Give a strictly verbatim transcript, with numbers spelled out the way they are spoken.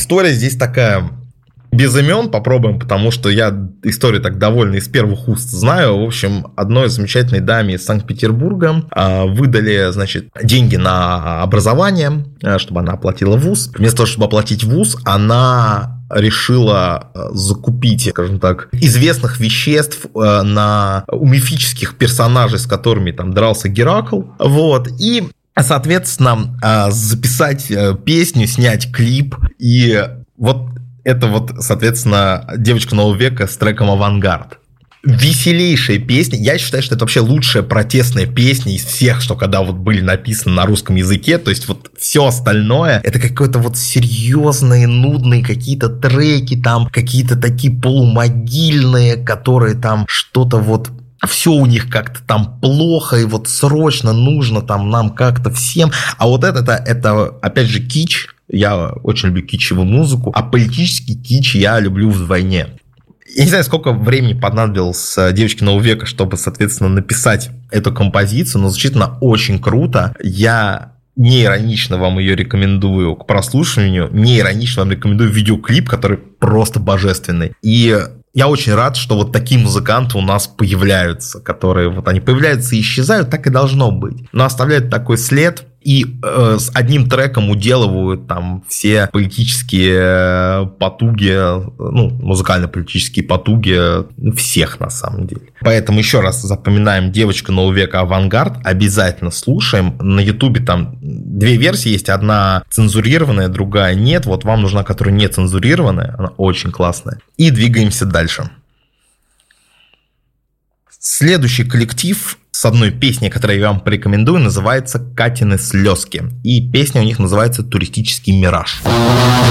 история здесь такая... Без имен попробуем, потому что я историю так довольно из первых уст знаю. В общем, одной замечательной даме из Санкт-Петербурга выдали, значит, деньги на образование, чтобы она оплатила вуз. Вместо того, чтобы оплатить вуз, она решила закупить, скажем так, известных веществ на, у мифических персонажей, с которыми там дрался Геракл. Вот, и, соответственно, записать песню, снять клип. И вот это вот, соответственно, «Девочка нового века» с треком «Авангард». Веселейшая песня. Я считаю, что это вообще лучшая протестная песня из всех, что когда вот были написаны на русском языке. То есть вот все остальное это какое-то вот серьезные, нудные какие-то треки, там какие-то такие полумогильные, которые там что-то вот... Все у них как-то там плохо, и вот срочно нужно там нам как-то всем. А вот это, это, это опять же, кич. Я очень люблю кичевую музыку, а политический кич я люблю вдвойне. Я не знаю, сколько времени понадобилось «Девочке нового века», чтобы, соответственно, написать эту композицию, но звучит она очень круто. Я не иронично вам ее рекомендую к прослушиванию, не иронично вам рекомендую видеоклип, который просто божественный. И я очень рад, что вот такие музыканты у нас появляются, которые вот они появляются и исчезают, так и должно быть. Но оставляют такой след и э, с одним треком уделывают там все политические потуги, ну, музыкально-политические потуги всех на самом деле. Поэтому еще раз запоминаем «Девочка нового века», «Авангард», обязательно слушаем. На Ютубе там две версии есть, одна цензурированная, другая нет. Вот вам нужна, которая не цензурированная, она очень классная. И двигаемся дальше. Следующий коллектив с одной песней, которую я вам порекомендую, называется «Катины слезки». И песня у них называется «Туристический мираж».